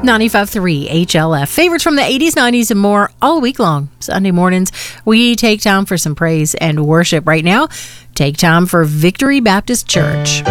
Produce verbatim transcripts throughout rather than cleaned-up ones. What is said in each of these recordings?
ninety-five point three H L F. Favorites from the eighties, nineties, and more all week long. Sunday mornings, we take time for some praise and worship. Right now, take time for Victory Baptist Church.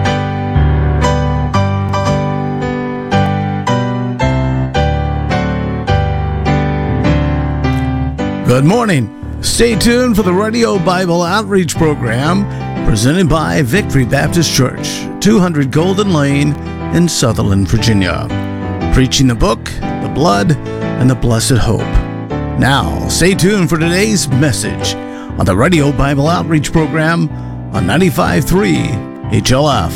Good morning. Stay tuned for the Radio Bible Outreach Program presented by Victory Baptist Church, two hundred Golden Lane in Sutherland, Virginia. Preaching the book, the blood, and the blessed hope. Now, stay tuned for today's message on the Radio Bible Outreach Program on ninety-five point three H L F.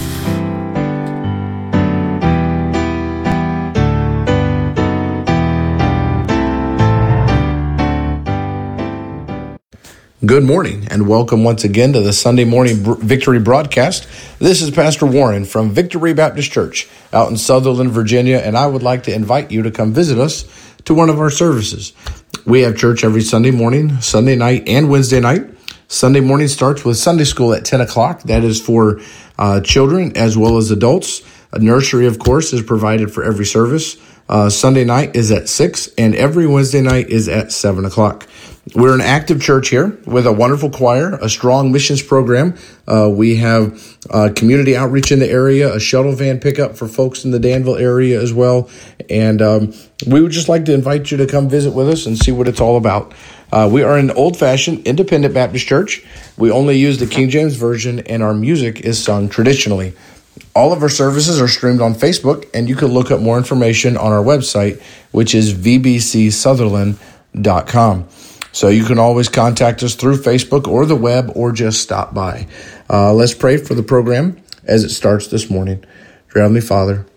Good morning and welcome once again to the Sunday morning Victory broadcast. This is Pastor Warren from Victory Baptist Church out in Sutherland, Virginia, and I would like to invite you to come visit us to one of our services. We have church every Sunday morning, Sunday night, and Wednesday night. Sunday morning starts with Sunday school at ten o'clock. That is for uh, children as well as adults. A nursery, of course, is provided for every service. Uh, Sunday night is at six, and every Wednesday night is at seven o'clock. We're an active church here with a wonderful choir, a strong missions program. Uh, we have uh, community outreach in the area, a shuttle van pickup for folks in the Danville area as well. And um, we would just like to invite you to come visit with us and see what it's all about. Uh, we are an old-fashioned independent Baptist church. We only use the King James Version, and our music is sung traditionally. All of our services are streamed on Facebook, and you can look up more information on our website, which is v b c sutherland dot com. So you can always contact us through Facebook or the web or just stop by. Uh, let's pray for the program as it starts this morning. Dear Heavenly Father,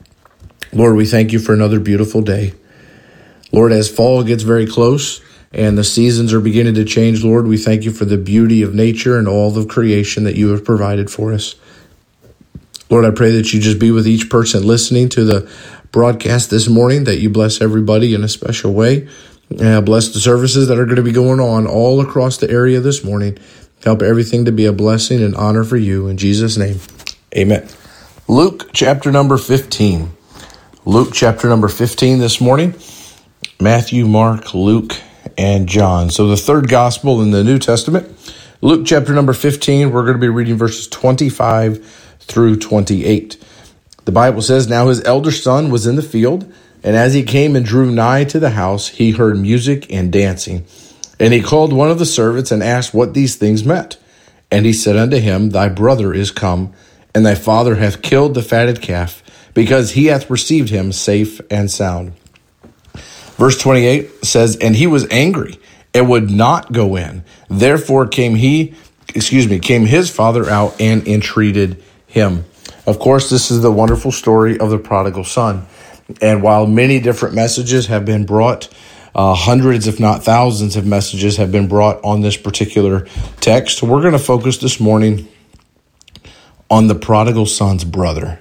Lord, we thank you for another beautiful day. Lord, as fall gets very close and the seasons are beginning to change, Lord, we thank you for the beauty of nature and all of creation that you have provided for us. Lord, I pray that you just be with each person listening to the broadcast this morning, that you bless everybody in a special way. Uh, bless the services that are going to be going on all across the area this morning. Help everything to be a blessing and honor for you. In Jesus' name, amen. Luke chapter number fifteen. Luke chapter number fifteen this morning. Matthew, Mark, Luke, and John. So the third gospel in the New Testament. Luke chapter number fifteen, we're going to be reading verses twenty-five through twenty-eight. The Bible says, "Now his elder son was in the field, and as he came and drew nigh to the house, he heard music and dancing. And he called one of the servants and asked what these things meant. And he said unto him, Thy brother is come, and thy father hath killed the fatted calf, because he hath received him safe and sound." Verse twenty-eight says, "And he was angry, and would not go in. Therefore came he, excuse me, came his father out and entreated him." Of course, this is the wonderful story of the prodigal son. And while many different messages have been brought, uh, hundreds, if not thousands of messages have been brought on this particular text, we're going to focus this morning on the prodigal son's brother.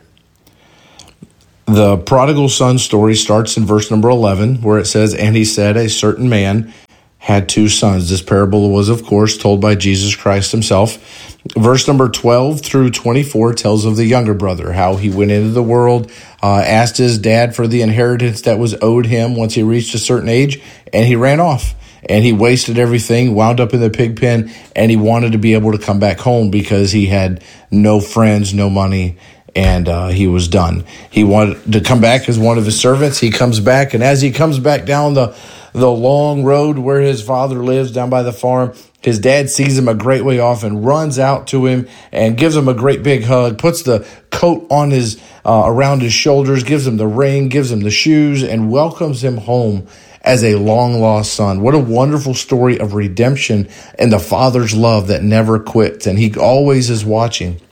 The prodigal son story starts in verse number eleven, where it says, "And he said, a certain man had two sons." This parable was, of course, told by Jesus Christ himself. Verse number twelve through twenty-four tells of the younger brother, how he went into the world, uh, asked his dad for the inheritance that was owed him once he reached a certain age, and he ran off. And he wasted everything, wound up in the pig pen, and he wanted to be able to come back home because he had no friends, no money, and uh, he was done. He wanted to come back as one of his servants. He comes back, and as he comes back down the the long road where his father lives down by the farm, his dad sees him a great way off and runs out to him and gives him a great big hug, puts the coat on his uh, around his shoulders, gives him the ring, gives him the shoes, and welcomes him home as a long-lost son. What a wonderful story of redemption and the father's love that never quits, and he always is watching.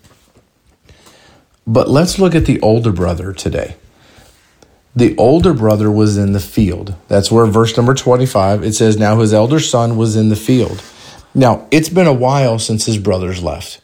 But let's look at the older brother today. The older brother was in the field. That's where verse number twenty-five, it says, "Now his elder son was in the field." Now, it's been a while since his brothers left.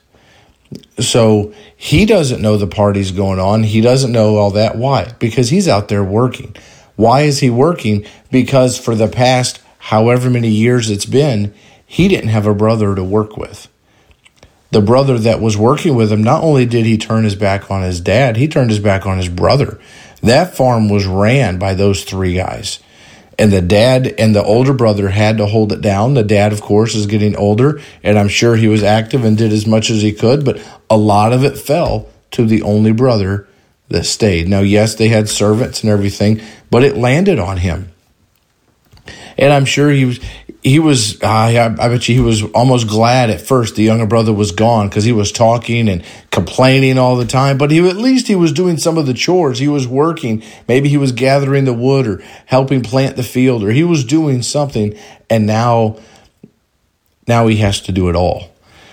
So he doesn't know the party's going on. He doesn't know all that. Why? Because he's out there working. Why is he working? Because for the past however many years it's been, he didn't have a brother to work with. the brother that was working with him, not only did he turn his back on his dad, he turned his back on his brother. That farm was ran by those three guys. And the dad and the older brother had to hold it down. The dad, of course, is getting older, and I'm sure he was active and did as much as he could, but a lot of it fell to the only brother that stayed. Now, yes, they had servants and everything, but it landed on him. And I'm sure he was, he was, I, I bet you he was almost glad at first the younger brother was gone, because he was talking and complaining all the time. But he, at least he was doing some of the chores. He was working. Maybe he was gathering the wood or helping plant the field, or he was doing something. And now, now he has to do it all.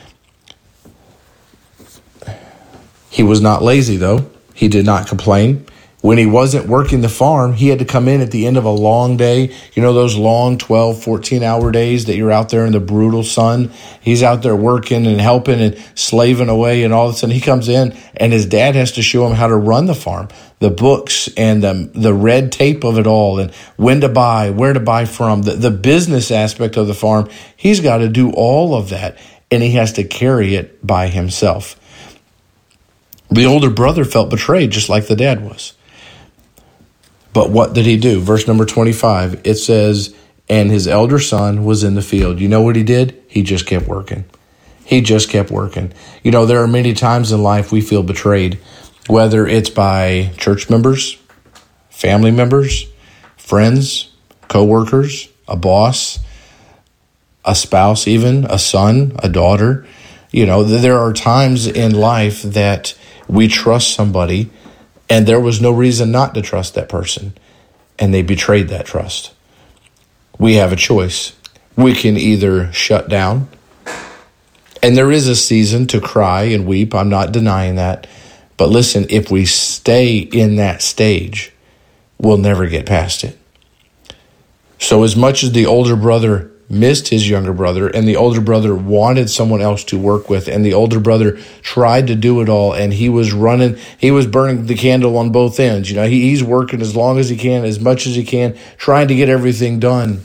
He was not lazy, though. He did not complain. When he wasn't working the farm, he had to come in at the end of a long day. You know, those long twelve, fourteen-hour days that you're out there in the brutal sun. He's out there working and helping and slaving away, and all of a sudden he comes in, and his dad has to show him how to run the farm, the books and the, the red tape of it all, and when to buy, where to buy from, the, the business aspect of the farm. He's got to do all of that, and he has to carry it by himself. The older brother felt betrayed, just like the dad was. But what did he do? Verse number twenty-five, it says, and his elder son was in the field. You know what he did? He just kept working. He just kept working. You know, there are many times in life we feel betrayed, whether it's by church members, family members, friends, co-workers, a boss, a spouse even, a son, a daughter. You know, there are times in life that we trust somebody, and there was no reason not to trust that person, and they betrayed that trust. We have a choice. We can either shut down, and there is a season to cry and weep. I'm not denying that. But listen, if we stay in that stage, we'll never get past it. So as much as the older brother missed his younger brother, and the older brother wanted someone else to work with, and the older brother tried to do it all, and he was running, he was burning the candle on both ends. You know, he, he's working as long as he can, as much as he can, trying to get everything done.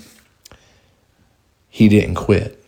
He didn't quit.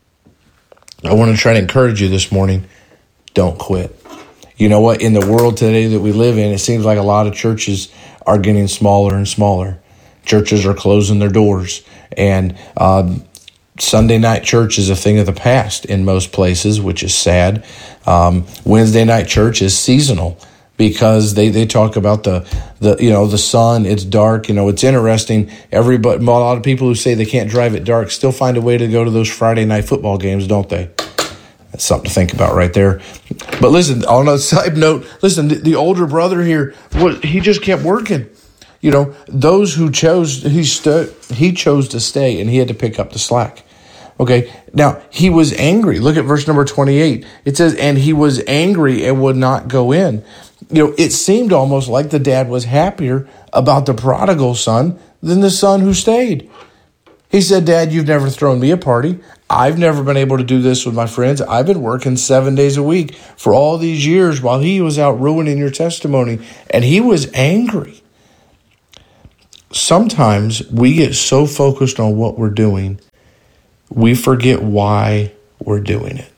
I want to try to encourage you this morning, don't quit. You know what? In the world today that we live in, it seems like a lot of churches are getting smaller and smaller. Churches are closing their doors, and um, Sunday night church is a thing of the past in most places, which is sad. Um, Wednesday night church is seasonal because they, they talk about the, the, you know, the sun, it's dark. You know, it's interesting. Everybody, a lot of people who say they can't drive at dark still find a way to go to those Friday night football games, don't they? That's something to think about right there. But listen, on a side note, listen, the, the older brother here, what, he just kept working. You know, those who chose, he st- he chose to stay, and he had to pick up the slack. Okay, now he was angry. Look at verse number twenty-eight. It says, and he was angry and would not go in. You know, it seemed almost like the dad was happier about the prodigal son than the son who stayed. He said, Dad, you've never thrown me a party. I've never been able to do this with my friends. I've been working seven days a week for all these years while he was out ruining your testimony. And he was angry. Sometimes we get so focused on what we're doing, we forget why we're doing it.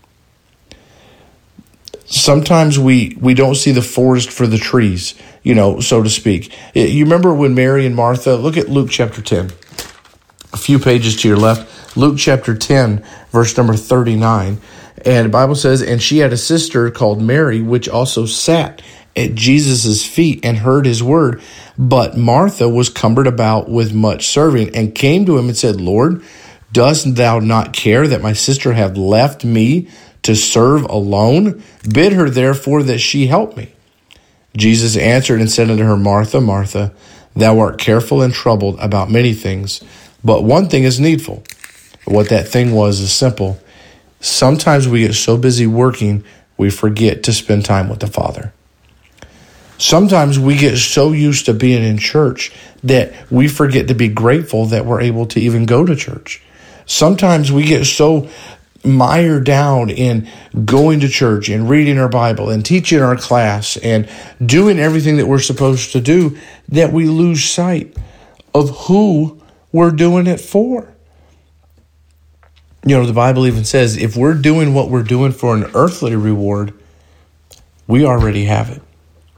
Sometimes we, we don't see the forest for the trees, you know, so to speak. You remember when Mary and Martha, look at Luke chapter ten, a few pages to your left, Luke chapter ten, verse number thirty-nine. And the Bible says, and she had a sister called Mary, which also sat at Jesus' feet and heard his word. But Martha was cumbered about with much serving, and came to him and said, Lord, dost thou not care that my sister have left me to serve alone? Bid her therefore that she help me. Jesus answered and said unto her, Martha, Martha, thou art careful and troubled about many things, but one thing is needful. What that thing was is simple. Sometimes we get so busy working, we forget to spend time with the Father. Sometimes we get so used to being in church that we forget to be grateful that we're able to even go to church. Sometimes we get so mired down in going to church and reading our Bible and teaching our class and doing everything that we're supposed to do that we lose sight of who we're doing it for. You know, the Bible even says if we're doing what we're doing for an earthly reward, we already have it.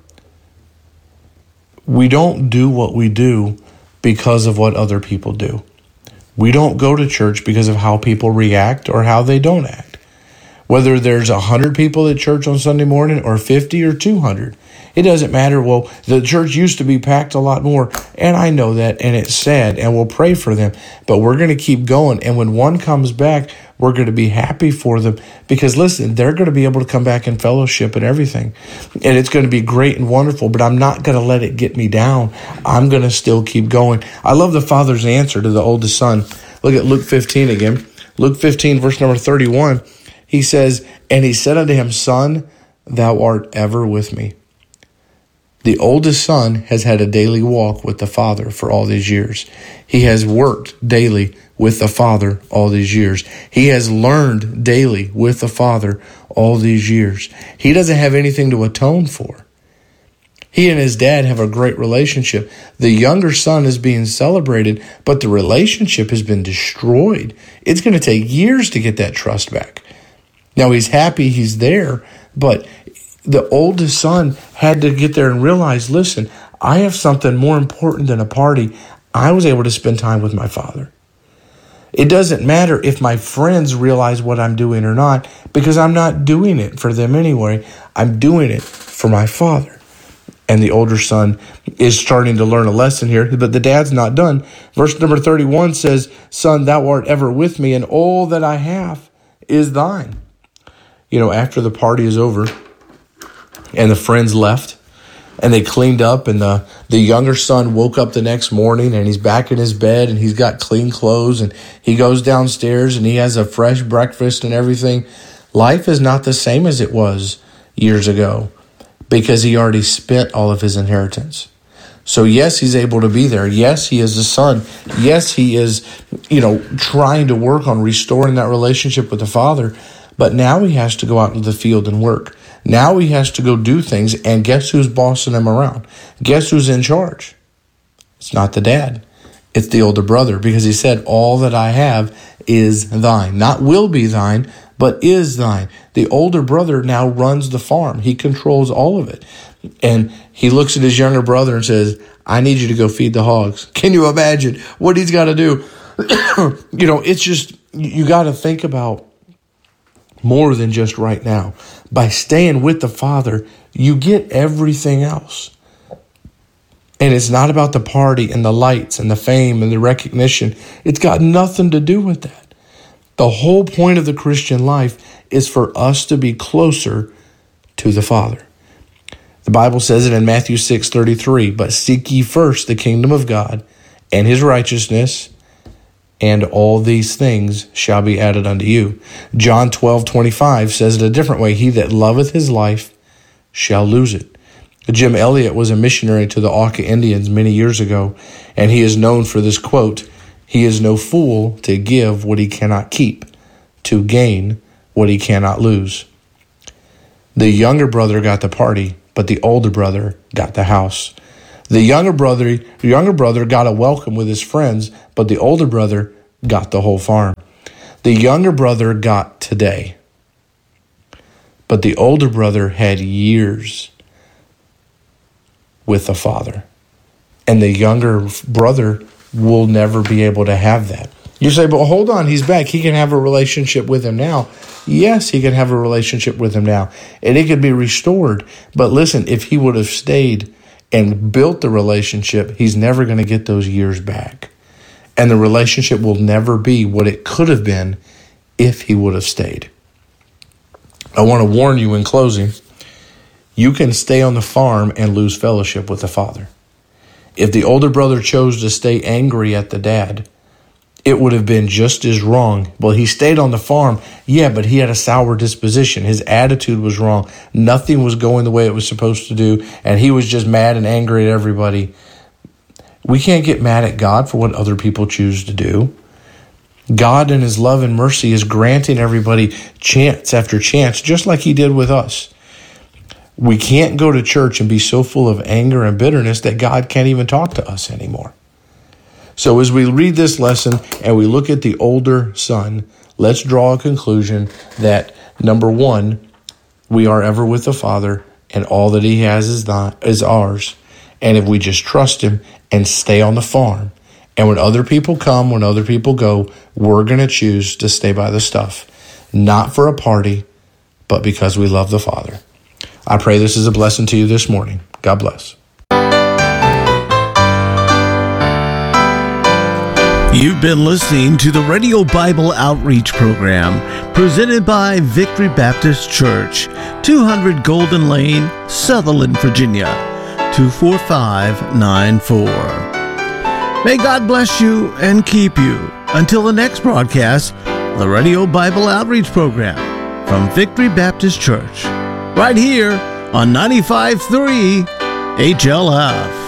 We don't do what we do because of what other people do. We don't go to church because of how people react or how they don't act. Whether there's one hundred people at church on Sunday morning or fifty or two hundred, it doesn't matter. Well, the church used to be packed a lot more, and I know that, and it's sad, and we'll pray for them, but we're going to keep going, and when one comes back, we're going to be happy for them because, listen, they're going to be able to come back in fellowship and everything, and it's going to be great and wonderful, but I'm not going to let it get me down. I'm going to still keep going. I love the father's answer to the oldest son. Look at Luke fifteen again. Luke fifteen, verse number thirty-one. He says, and he said unto him, Son, thou art ever with me. The oldest son has had a daily walk with the father for all these years. He has worked daily with the father all these years. He has learned daily with the father all these years. He doesn't have anything to atone for. He and his dad have a great relationship. The younger son is being celebrated, but the relationship has been destroyed. It's going to take years to get that trust back. Now, he's happy he's there, but the oldest son had to get there and realize, listen, I have something more important than a party. I was able to spend time with my father. It doesn't matter if my friends realize what I'm doing or not, because I'm not doing it for them anyway. I'm doing it for my father. And the older son is starting to learn a lesson here, but the dad's not done. Verse number thirty-one says, Son, thou art ever with me, and all that I have is thine. You know, after the party is over and the friends left and they cleaned up, and the, the younger son woke up the next morning and he's back in his bed and he's got clean clothes and he goes downstairs and he has a fresh breakfast and everything. Life is not the same as it was years ago because he already spent all of his inheritance. So yes, he's able to be there. Yes, he is the son. Yes, he is, you know, trying to work on restoring that relationship with the father. But now he has to go out into the field and work. Now he has to go do things, and guess who's bossing him around? Guess who's in charge? It's not the dad. It's the older brother, because he said, all that I have is thine. Not will be thine, but is thine. The older brother now runs the farm. He controls all of it. And he looks at his younger brother and says, I need you to go feed the hogs. Can you imagine what he's got to do? You know, it's just, you got to think about more than just right now. By staying with the Father, you get everything else. And it's not about the party and the lights and the fame and the recognition. It's got nothing to do with that. The whole point of the Christian life is for us to be closer to the Father. The Bible says it in Matthew six thirty-three, but seek ye first the kingdom of God and his righteousness, and all these things shall be added unto you. John twelve twenty-five says it a different way. He that loveth his life shall lose it. Jim Elliot was a missionary to the Auca Indians many years ago, and he is known for this quote, he is no fool to give what he cannot keep, to gain what he cannot lose. The younger brother got the party, but the older brother got the house. The younger brother, the younger brother got a welcome with his friends, but the older brother got the whole farm. The younger brother got today, but the older brother had years with the Father. And the younger brother will never be able to have that. You say, but hold on, he's back. He can have a relationship with him now. Yes, he can have a relationship with him now, and it can be restored. But listen, if he would have stayed and built the relationship, he's never going to get those years back. And the relationship will never be what it could have been if he would have stayed. I want to warn you in closing, you can stay on the farm and lose fellowship with the Father. If the older brother chose to stay angry at the dad, it would have been just as wrong. Well, he stayed on the farm, yeah, but he had a sour disposition. His attitude was wrong. Nothing was going the way it was supposed to do, and he was just mad and angry at everybody. We can't get mad at God for what other people choose to do. God in his love and mercy is granting everybody chance after chance, just like he did with us. We can't go to church and be so full of anger and bitterness that God can't even talk to us anymore. So as we read this lesson and we look at the older son, let's draw a conclusion that, number one, we are ever with the Father, and all that he has is not is ours. And if we just trust him and stay on the farm, and when other people come, when other people go, we're going to choose to stay by the stuff, not for a party, but because we love the Father. I pray this is a blessing to you this morning. God bless. You've been listening to the Radio Bible Outreach Program presented by Victory Baptist Church, two hundred Golden Lane, Sutherland, Virginia, two four five nine four. May God bless you and keep you until the next broadcast, the Radio Bible Outreach Program from Victory Baptist Church, right here on ninety-five point three H L F.